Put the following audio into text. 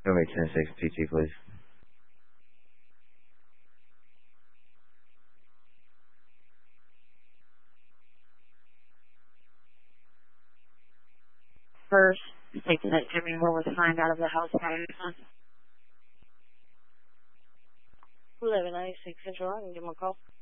Runway 10-6 PT, please. First, taking that Jimmy Moore was signed out of the house fire. 1196 Central, I can give him a call.